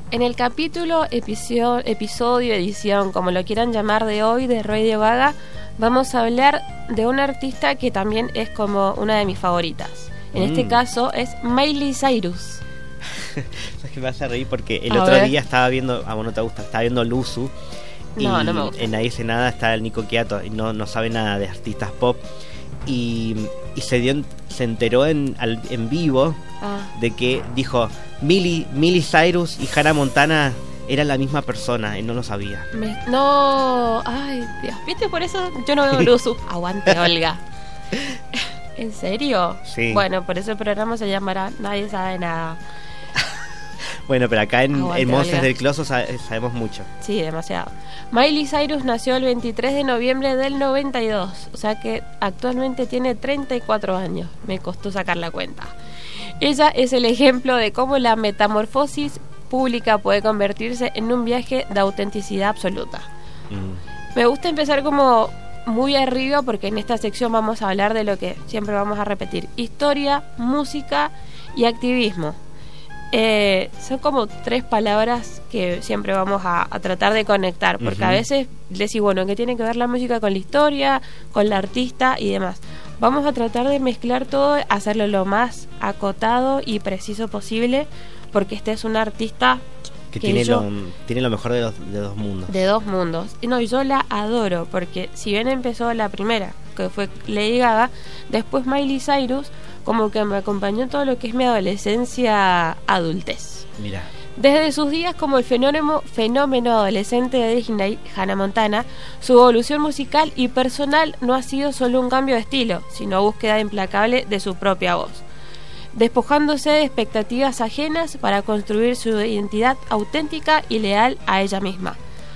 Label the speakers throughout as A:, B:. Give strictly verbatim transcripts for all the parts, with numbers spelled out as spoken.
A: En el capítulo, episodio, episodio, edición, como lo quieran llamar, de hoy de Radio Gaga, vamos a hablar de una artista que también es como una de mis favoritas. En mm. este caso es Miley Cyrus.
B: ¿Sabes que me hace reír? Porque el
A: A
B: otro
A: ver.
B: día estaba viendo, ah, bueno, no te gusta, estaba viendo Luzu. Y
A: No, no me gusta.
B: en Nadie Dice Nada está el Nico Quiato y no, no sabe nada de artistas pop. Y, y se dio, se enteró en, al, en vivo
A: Ah.
B: de que dijo Miley, Miley Cyrus y Hannah Montana eran la misma persona y no lo sabía.
A: Me- no, ay, Dios, ¿viste? Por eso yo no veo Luzu. Aguante, Olga. ¿En serio?
B: Sí.
A: Bueno, por eso el programa se llamará Nadie Sabe Nada.
B: Bueno, pero acá en,
A: Aguante,
B: en Monses
A: Olga.
B: del Closo sabe- sabemos mucho.
A: Sí, demasiado. Miley Cyrus nació el veintitrés de noviembre del noventa y dos, o sea que actualmente tiene treinta y cuatro años. Me costó sacar la cuenta. Ella es el ejemplo de cómo la metamorfosis pública puede convertirse en un viaje de autenticidad absoluta.
B: Mm.
A: Me gusta empezar como muy arriba porque en esta sección vamos a hablar de lo que siempre vamos a repetir: historia, música y activismo. Eh, son como tres palabras que siempre vamos a, a tratar de conectar, porque
B: Ujú.
A: a veces decís, bueno, ¿qué tiene que ver la música con la historia, con la artista y demás? Vamos a tratar de mezclar todo, hacerlo lo más acotado y preciso posible, porque este es un artista
B: Que,
A: que
B: tiene,
A: yo-
B: lo, tiene lo mejor de los, de dos mundos.
A: de dos mundos. Y no, yo la adoro, porque si bien empezó la primera, que fue Lady Gaga, después Miley Cyrus, como que me acompañó todo lo que es mi adolescencia, adultez.
B: Mira.
A: Desde sus días como el fenómeno, fenómeno adolescente de Disney, Hannah Montana, su evolución musical y personal no ha sido solo un cambio de estilo, sino búsqueda implacable de su propia voz, despojándose de expectativas ajenas para construir su identidad auténtica y leal a ella misma.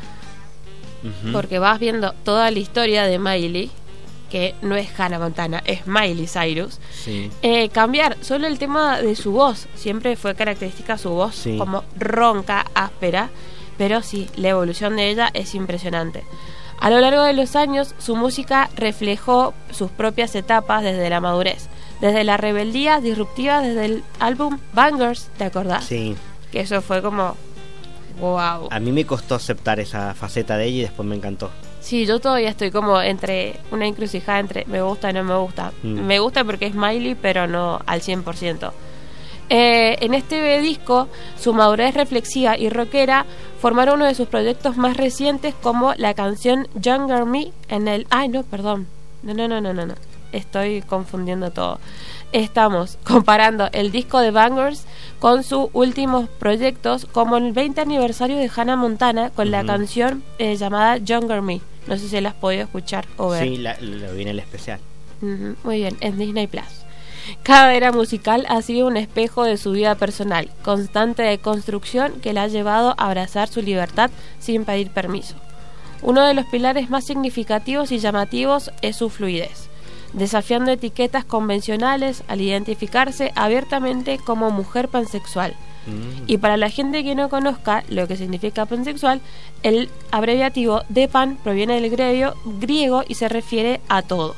B: Ujú.
A: Porque vas viendo toda la historia de Miley, que no es Hannah Montana, es Miley Cyrus.
B: Sí.
A: Eh, cambiar solo el tema de su voz, siempre fue característica su voz,
B: Sí.
A: como ronca, áspera, pero sí, la evolución de ella es impresionante. A lo largo de los años, su música reflejó sus propias etapas desde la madurez, desde la rebeldía disruptiva, desde el álbum Bangers, ¿te acordás?
B: Sí.
A: Que eso fue como, wow.
B: A mí me costó aceptar esa faceta de ella y después me encantó.
A: Sí, yo todavía estoy como entre una encrucijada entre me gusta y no me gusta.
B: Mm.
A: Me gusta porque es Miley, pero no al cien por ciento. Eh, en este disco, su madurez reflexiva y rockera formaron uno de sus proyectos más recientes, como la canción Younger Me en el... Ay, no, perdón. No, no, no, no, no, no. Estoy confundiendo todo. Estamos comparando el disco de Bangers con sus últimos proyectos, como el veinte aniversario de Hannah Montana con la
B: Ujú.
A: canción eh, llamada Younger Me. No sé si la has podido escuchar o ver.
B: Sí, la, lo vi en el especial.
A: Ujú, muy bien, en Disney Plus. Cada era musical ha sido un espejo de su vida personal, constante de construcción que la ha llevado a abrazar su libertad sin pedir permiso. Uno de los pilares más significativos y llamativos es su fluidez, desafiando etiquetas convencionales al identificarse abiertamente como mujer pansexual.
B: Mm.
A: Y para la gente que no conozca lo que significa pansexual, el abreviativo de pan proviene del griego, griego y se refiere a todos.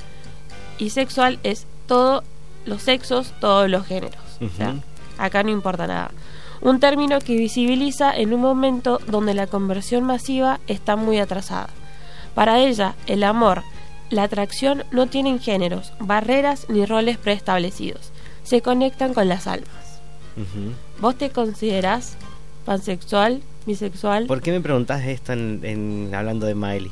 A: Y sexual es todos los sexos, todos los géneros. O sea,
B: Ujú.
A: acá no importa nada. Un término que visibiliza en un momento donde la conversión masiva está muy atrasada. Para ella, el amor, la atracción no tienen géneros, barreras ni roles preestablecidos. Se conectan con las almas.
B: Ujú.
A: ¿Vos te considerás pansexual, bisexual?
B: ¿Por qué me preguntás esto en, en hablando de Miley?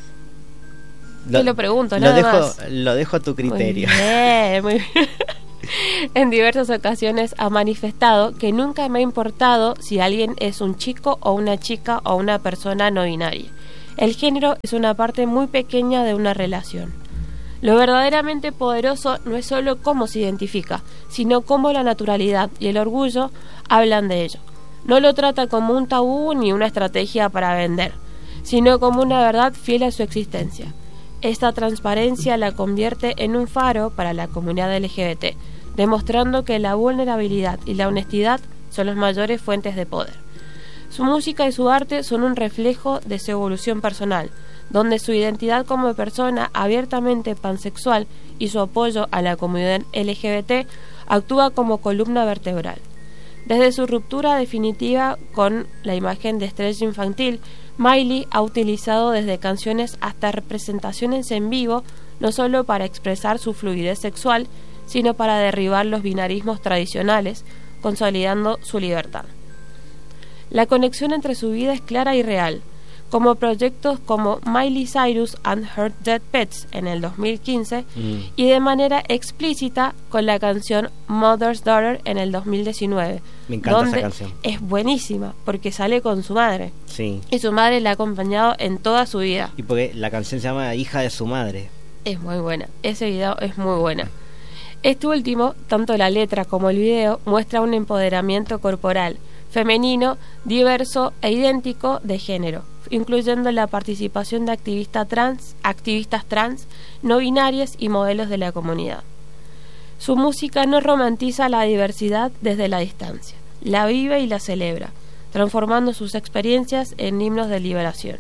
A: Te lo pregunto,
B: lo
A: nada
B: dejo,
A: más.
B: Lo dejo a tu criterio.
A: Muy bien, muy bien. En diversas ocasiones ha manifestado que nunca me ha importado si alguien es un chico o una chica o una persona no binaria. El género es una parte muy pequeña de una relación. Lo verdaderamente poderoso no es solo cómo se identifica, sino cómo la naturalidad y el orgullo hablan de ello. No lo trata como un tabú ni una estrategia para vender, sino como una verdad fiel a su existencia. Esta transparencia la convierte en un faro para la comunidad L G B T, demostrando que la vulnerabilidad y la honestidad son las mayores fuentes de poder. Su música y su arte son un reflejo de su evolución personal, donde su identidad como persona abiertamente pansexual y su apoyo a la comunidad L G B T actúa como columna vertebral. Desde su ruptura definitiva con la imagen de estrella infantil, Miley ha utilizado desde canciones hasta representaciones en vivo, no solo para expresar su fluidez sexual, sino para derribar los binarismos tradicionales, consolidando su libertad. La conexión entre su vida es clara y real, como proyectos como Miley Cyrus and Her Dead Pets en el dos mil quince mm. y de manera explícita con la canción Mother's Daughter en el dos mil diecinueve.
B: Me encanta
A: donde
B: esa canción.
A: Es buenísima porque sale con su madre.
B: Sí.
A: Y su madre la ha acompañado en toda su vida.
B: Y porque la canción se llama Hija de su madre.
A: Es muy buena. Ese video es muy buena. Este último, tanto la letra como el video, muestra un empoderamiento corporal, femenino, diverso e idéntico de género, incluyendo la participación de activistas trans, activistas trans, no binarias y modelos de la comunidad. Su música no romantiza la diversidad desde la distancia, la vive y la celebra, transformando sus experiencias en himnos de liberación.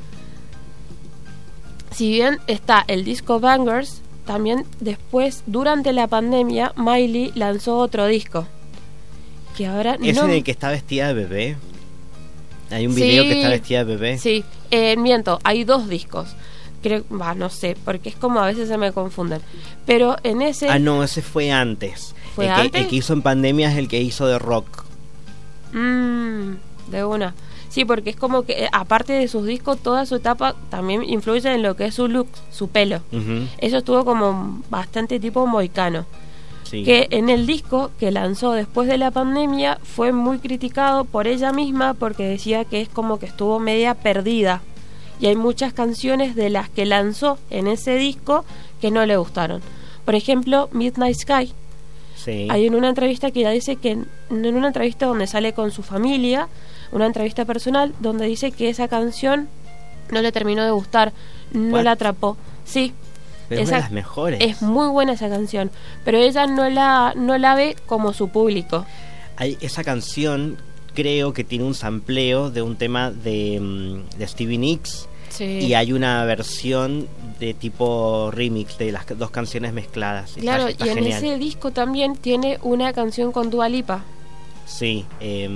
A: Si bien está el disco Bangers, también después, durante la pandemia, Miley lanzó otro disco. Que ahora
B: ¿Es
A: no...
B: en el que está vestida de bebé? Hay un video
A: sí,
B: que está vestida de bebé.
A: Sí, eh, miento, hay dos discos. Creo, bah, no sé, porque es como a veces se me confunden. Pero en ese...
B: Ah, no, ese fue antes.
A: ¿Fue
B: el,
A: antes?
B: Que, el que hizo en pandemia es el que hizo de rock.
A: Mm, de una. Sí, porque es como que, eh, aparte de sus discos, toda su etapa también influye en lo que es su look, su pelo. Uh-huh. Eso estuvo como bastante tipo moicano. Sí. Que en el disco que lanzó después de la pandemia fue muy criticado por ella misma porque decía que es como que estuvo media perdida. Y hay muchas canciones de las que lanzó en ese disco que no le gustaron. Por ejemplo, Midnight Sky. Sí. Hay en una entrevista que ella dice que, en una entrevista donde sale con su familia, una entrevista personal, donde dice que esa canción no le terminó de gustar, no What? la atrapó. Sí.
B: Pero es una de las mejores.
A: Es muy buena esa canción, pero ella no la, no la ve como su público.
B: Hay esa canción... creo que tiene un sampleo de un tema de, de Stevie Nicks. Sí. Y hay una versión de tipo remix de las dos canciones mezcladas.
A: Claro,
B: está, está
A: y en
B: genial.
A: ese disco también tiene una canción con Dua Lipa.
B: Sí, eh,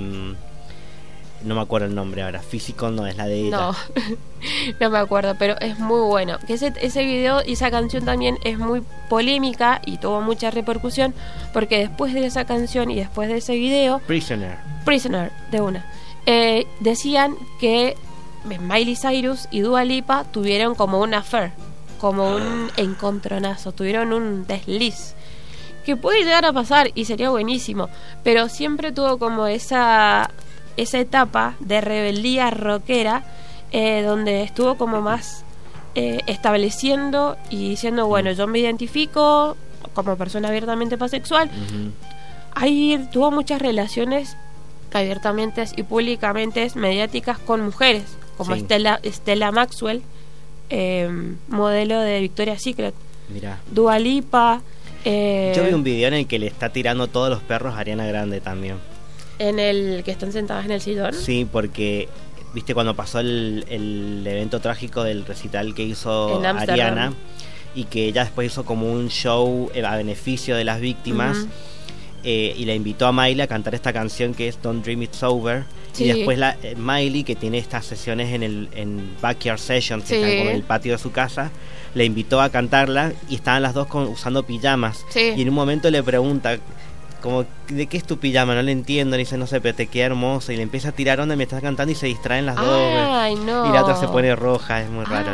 B: no me acuerdo el nombre ahora. Physical no es la de ella.
A: No, no me acuerdo, pero es muy bueno. Que ese, ese video y esa canción también es muy polémica y tuvo mucha repercusión porque después de esa canción y después de ese video,
B: Prisoner,
A: Prisoner de una, eh, decían que Miley Cyrus y Dua Lipa tuvieron como un affair, como un encontronazo, tuvieron un desliz. Que puede llegar a pasar y sería buenísimo, pero siempre tuvo como esa... esa etapa de rebeldía rockera eh, donde estuvo como más eh, estableciendo y diciendo, bueno, yo me identifico como persona abiertamente pansexual. Uh-huh. Ahí tuvo muchas relaciones abiertamente y públicamente mediáticas con mujeres, como sí. Stella, Stella Maxwell, eh, modelo de Victoria's Secret.
B: Mirá.
A: Dua Lipa. Eh,
B: Yo vi un video en el que le está tirando todos los perros a Ariana Grande también.
A: ¿En el que están sentadas en el sillón?
B: Sí, porque viste cuando pasó el, el evento trágico del recital que hizo Ariana y que ella después hizo como un show a beneficio de las víctimas. Uh-huh. eh, y la invitó a Miley a cantar esta canción que es Don't Dream It's Over. Sí. Y después la eh, Miley, que tiene estas sesiones en el en Backyard Sessions, que sí. están como en el patio de su casa, le invitó a cantarla y estaban las dos con, usando pijamas. Sí. Y en un momento le pregunta como, ¿de qué es tu pijama? No le entiendo. Le dice, no sé, pero te queda hermoso. Y le empieza a tirar onda mientras está cantando y se distraen las dos.
A: Ay, no.
B: Y la otra se pone roja. Es muy raro.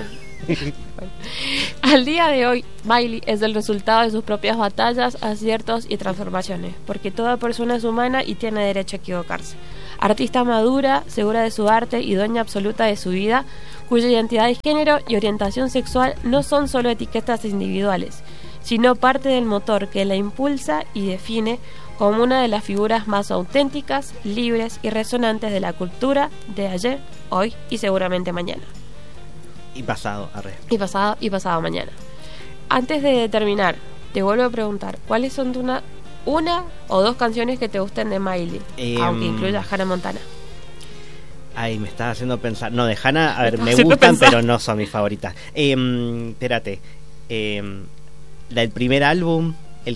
A: Al día de hoy, Miley es el resultado de sus propias batallas, aciertos y transformaciones, porque toda persona es humana y tiene derecho a equivocarse. Artista madura, segura de su arte y dueña absoluta de su vida, cuya identidad de género y orientación sexual no son solo etiquetas individuales, sino parte del motor que la impulsa y define como una de las figuras más auténticas, libres y resonantes de la cultura de ayer, hoy y seguramente mañana.
B: Y pasado, arre.
A: Y pasado, y pasado mañana. Antes de terminar, te vuelvo a preguntar, ¿cuáles son una, una o dos canciones que te gusten de Miley? Eh, aunque incluya Hannah Montana.
B: Ay, me estás haciendo pensar. No, de Hannah, a ver, me gustan, pensar. Pero no son mis favoritas. Eh, espérate. Eh, el primer álbum, el que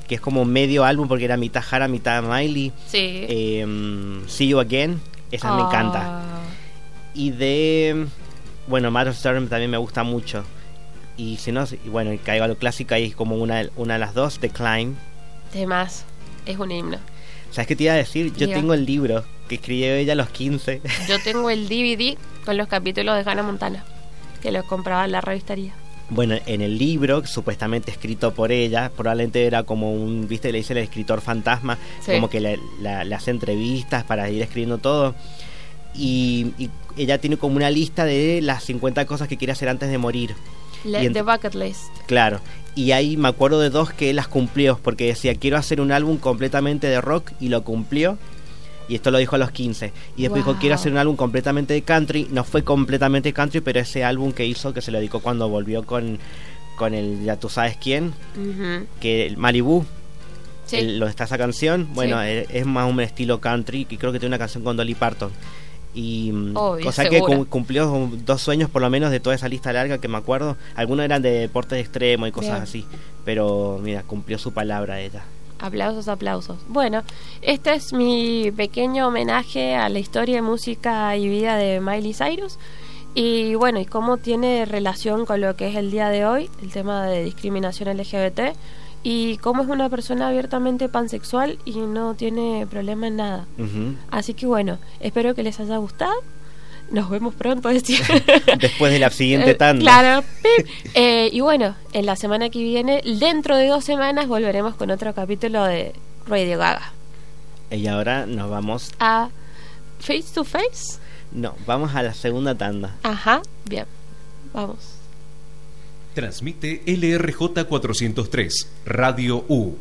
B: que es como medio álbum porque era mitad Hara, mitad Miley.
A: Sí.
B: Eh, See You Again, esa oh. me encanta. Y de, bueno, Matter of Stardom también me gusta mucho. Y si no, bueno, caigo a lo clásico, ahí es como una, una de las dos, The Climb.
A: Temas, es un himno.
B: ¿Sabes qué te iba a decir? Yo Diga. tengo el libro que escribió ella a los quince.
A: Yo tengo el D V D con los capítulos de Hannah Montana, que los compraba en la revistería.
B: Bueno, en el libro, supuestamente escrito por ella, probablemente era como un, viste, le dice el escritor fantasma, sí. como que le, la, le hace entrevistas para ir escribiendo todo. Y, y ella tiene como una lista de las cincuenta cosas que quiere hacer antes de morir.
A: Le, ent- the bucket list.
B: Claro. Y ahí me acuerdo de dos que las cumplió, porque decía, quiero hacer un álbum completamente de rock, y lo cumplió. Y esto lo dijo a los quince. Y después wow. dijo, quiero hacer un álbum completamente de country. No fue completamente country, pero ese álbum que hizo, que se lo dedicó cuando volvió con, con el ya tú sabes quién, uh-huh. que el Malibu, sí. el, lo está esa canción. Bueno, sí. es, es más un estilo country, y creo que tiene una canción con Dolly Parton. Y
A: Obvio,
B: o sea
A: segura.
B: que cumplió dos sueños por lo menos de toda esa lista larga que me acuerdo. Algunos eran de deportes extremos y cosas Bien. así, pero mira, cumplió su palabra ella.
A: Aplausos, aplausos. Bueno, este es mi pequeño homenaje a la historia, música y vida de Miley Cyrus. Y bueno, y cómo tiene relación con lo que es el día de hoy, el tema de discriminación L G B T, y cómo es una persona abiertamente pansexual y no tiene problema en nada. Uh-huh. Así que bueno, espero que les haya gustado. Nos vemos pronto, decía.
B: Después de la siguiente tanda.
A: Claro. Eh, y bueno, en la semana que viene, dentro de dos semanas, volveremos con otro capítulo de Radio Gaga.
B: Y ahora nos vamos
A: a Face to Face.
B: No, vamos a la segunda tanda.
A: Ajá, bien. Vamos.
C: Transmite L R J cuatrocientos tres, Radio U.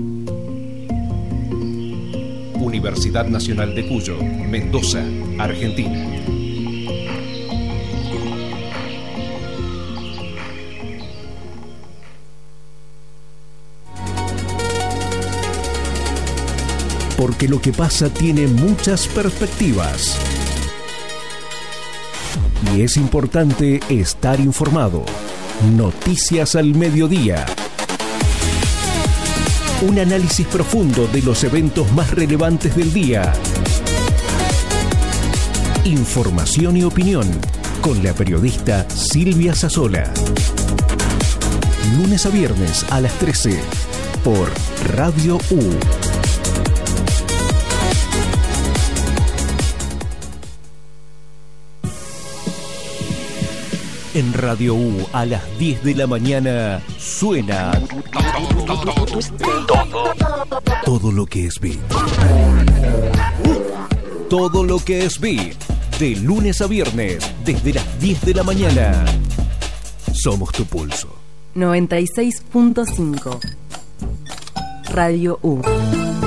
C: Universidad Nacional de Cuyo, Mendoza, Argentina. Porque lo que pasa tiene muchas perspectivas. Y es importante estar informado. Noticias al mediodía. Un análisis profundo de los eventos más relevantes del día. Información y opinión con la periodista Silvia Sassola. Lunes a viernes a las trece por Radio U. En Radio U a las diez de la mañana suena todo, todo lo que es beat. Todo lo que es beat. De lunes a viernes, desde las diez de la mañana. Somos tu pulso.
D: noventa y seis punto cinco Radio U.